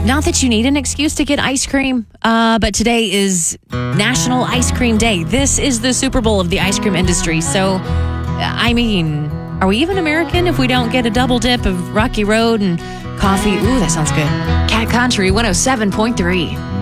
Not that you need an excuse to get ice cream, but today is National Ice Cream Day. This is the Super Bowl of the ice cream industry. So, I mean, are we even American if we don't get a double dip of Rocky Road and coffee? Ooh, that sounds good. Cat Country 107.3.